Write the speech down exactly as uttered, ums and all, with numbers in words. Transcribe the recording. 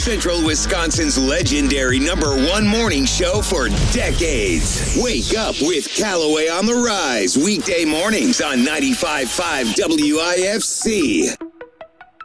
Central Wisconsin's legendary number one morning show for decades. Wake up with Callaway on the Rise, weekday mornings on ninety-five point five W I F C.